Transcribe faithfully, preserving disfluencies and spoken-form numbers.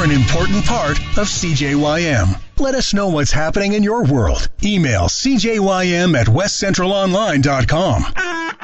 an important part of C J Y M. Let us know what's happening in your world. Email c j y m at west central online dot com.